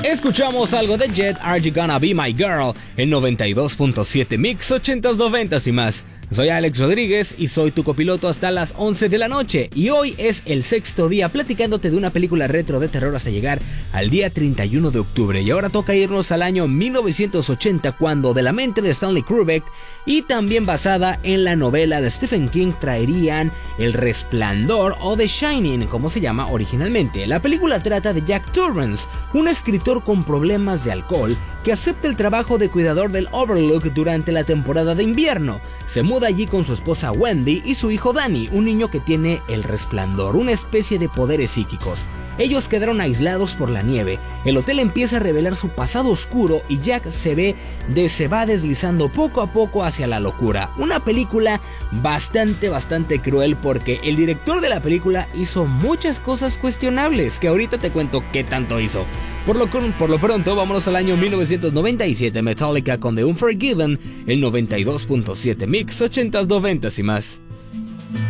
Escuchamos algo de Jet, Are You Gonna Be My Girl, en 92.7 Mix 80s 90s y más. Soy Alex Rodríguez y soy tu copiloto hasta las 11 de la noche y hoy es el sexto día platicándote de una película retro de terror hasta llegar al día 31 de octubre y ahora toca irnos al año 1980 cuando de la mente de Stanley Kubrick y también basada en la novela de Stephen King traerían El Resplandor o The Shining como se llama originalmente. La película trata de Jack Torrance, un escritor con problemas de alcohol que acepta el trabajo de cuidador del Overlook durante la temporada de invierno. Se muda allí con su esposa Wendy y su hijo Danny, un niño que tiene el resplandor, una especie de poderes psíquicos. Ellos quedaron aislados por la nieve, el hotel empieza a revelar su pasado oscuro y Jack se va deslizando poco a poco hacia la locura. Una película bastante cruel porque el director de la película hizo muchas cosas cuestionables que ahorita te cuento qué tanto hizo. Por lo pronto, vámonos al año 1997, Metallica con The Unforgiven, el 92.7 Mix 80s 90s y más.